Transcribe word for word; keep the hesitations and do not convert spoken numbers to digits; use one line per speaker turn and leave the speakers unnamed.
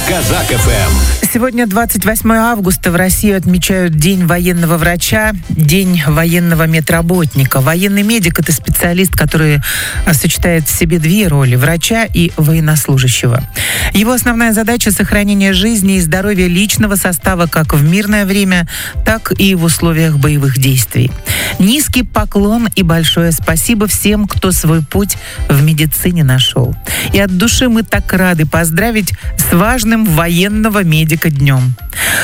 Казак эф эм.
Сегодня двадцать восьмое августа. В России отмечают День военного врача, День военного медработника. Военный медик – это специалист, который сочетает в себе две роли – врача и военнослужащего. Его основная задача – сохранение жизни и здоровья личного состава как в мирное время, так и в условиях боевых действий. Низкий поклон и большое спасибо всем, кто свой путь в медицине нашел. И от души мы так рады поздравить с важным военного медика днем.